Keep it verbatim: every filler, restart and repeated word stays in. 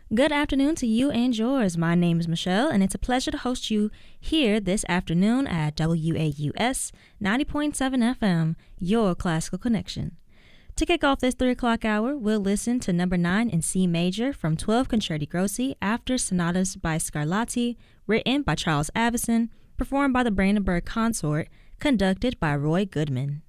Good afternoon to you and yours. My name is Michelle, and it's a pleasure to host you here this afternoon at W A U S ninety point seven F M, your classical connection. To kick off this three o'clock hour, we'll listen to number nine in C major from twelve Concerti Grossi after Sonatas by Scarlatti, written by Charles Avison, performed by the Brandenburg Consort, conducted by Roy Goodman.